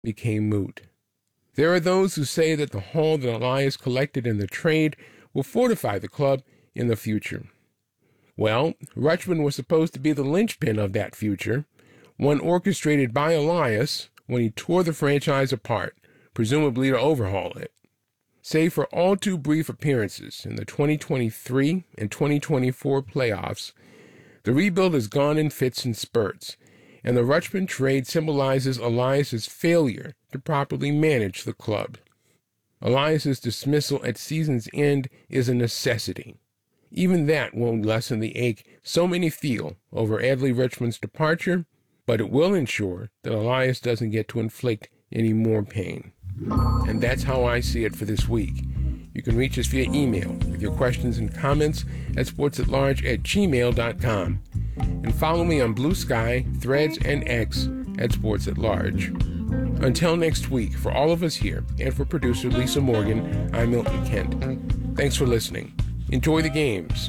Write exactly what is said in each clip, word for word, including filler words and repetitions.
became moot. There are those who say that the haul that Elias collected in the trade will fortify the club in the future. Well, Rutschman was supposed to be the linchpin of that future, one orchestrated by Elias when he tore the franchise apart, presumably to overhaul it. Save for all too brief appearances in the twenty twenty-three and twenty twenty-four playoffs, the rebuild has gone in fits and spurts, and the Rutschman trade symbolizes Elias's failure to properly manage the club. Elias's dismissal at season's end is a necessity. Even that won't lessen the ache so many feel over Adley Rutschman's departure, but it will ensure that Elias doesn't get to inflict any more pain. And that's how I see it for this week. You can reach us via email with your questions and comments at sportsatlarge at gmail dot com. And follow me on Blue Sky, Threads, and X at Sports at Large. Until next week, for all of us here, and for producer Lisa Morgan, I'm Milton Kent. Thanks for listening. Enjoy the games.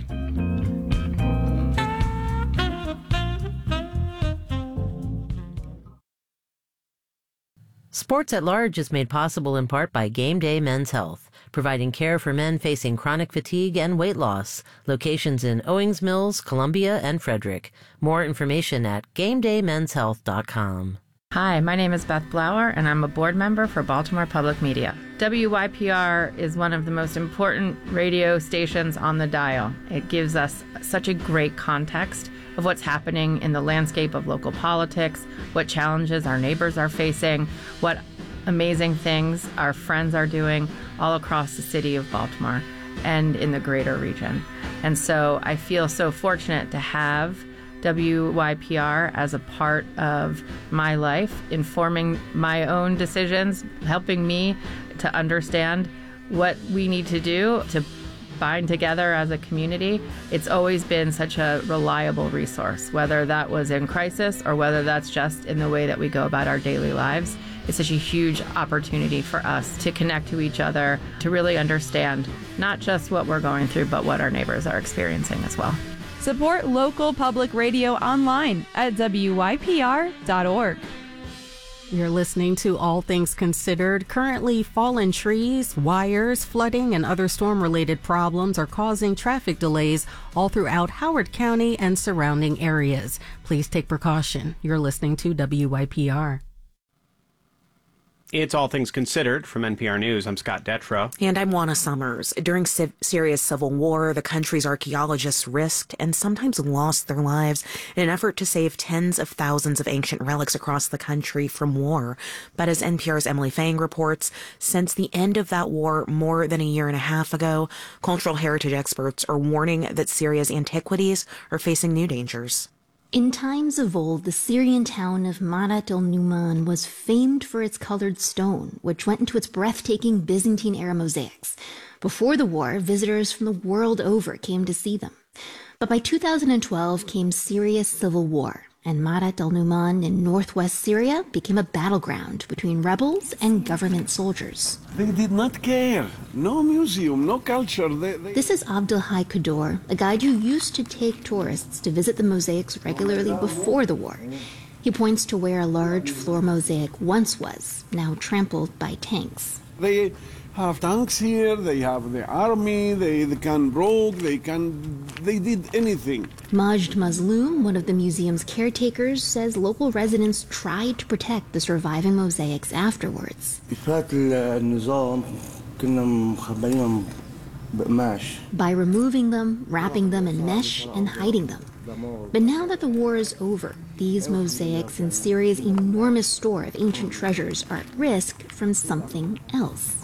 Sports at Large is made possible in part by Game Day Men's Health, providing care for men facing chronic fatigue and weight loss. Locations in Owings Mills, Columbia, and Frederick. More information at game day men's health dot com. Hi, my name is Beth Blower, and I'm a board member for Baltimore Public Media. W Y P R is one of the most important radio stations on the dial. It gives us such a great context of what's happening in the landscape of local politics, what challenges our neighbors are facing, what amazing things our friends are doing all across the city of Baltimore and in the greater region. And so I feel so fortunate to have W Y P R as a part of my life, informing my own decisions, helping me to understand what we need to do to bind together as a community. It's always been such a reliable resource, whether that was in crisis or whether that's just in the way that we go about our daily lives. It's such a huge opportunity for us to connect to each other, to really understand not just what we're going through, but what our neighbors are experiencing as well. Support local public radio online at W Y P R dot org. You're listening to All Things Considered. Currently, fallen trees, wires, flooding, and other storm-related problems are causing traffic delays all throughout Howard County and surrounding areas. Please take precaution. You're listening to W Y P R. It's All Things Considered from N P R News. I'm Scott Detrow. And I'm Juana Summers. During C- Syria's civil war, the country's archaeologists risked and sometimes lost their lives in an effort to save tens of thousands of ancient relics across the country from war. But as N P R's Emily Fang reports, since the end of that war more than a year and a half ago, cultural heritage experts are warning that Syria's antiquities are facing new dangers. In times of old, the Syrian town of Marat el-Numan was famed for its colored stone, which went into its breathtaking Byzantine-era mosaics. Before the war, visitors from the world over came to see them. But by two thousand twelve came Syria's civil war, and Marat el-Numan in northwest Syria became a battleground between rebels and government soldiers. They did not care. No museum, no culture. They, they... This is Abdelhai Kador, a guide who used to take tourists to visit the mosaics regularly before the war. He points to where a large floor mosaic once was, now trampled by tanks. They have tanks here, they have the army, they, they can rogue, they can, they did anything. Majd Mazloum, one of the museum's caretakers, says local residents tried to protect the surviving mosaics afterwards. By removing them, wrapping them in mesh, and hiding them. But now that the war is over, these mosaics and Syria's enormous store of ancient treasures are at risk from something else.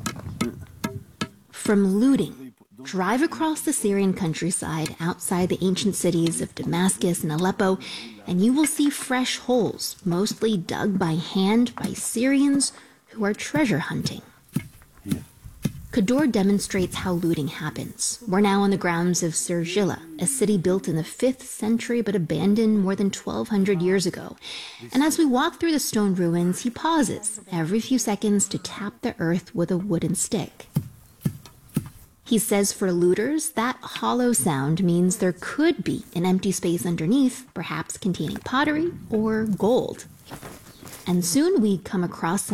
From looting. Drive across the Syrian countryside outside the ancient cities of Damascus and Aleppo, and you will see fresh holes, mostly dug by hand by Syrians who are treasure hunting. Kador demonstrates how looting happens. We're now on the grounds of Sirjilla, a city built in the fifth century but abandoned more than twelve hundred years ago. And as we walk through the stone ruins, he pauses every few seconds to tap the earth with a wooden stick. He says for looters, that hollow sound means there could be an empty space underneath, perhaps containing pottery or gold. And soon we'd come across some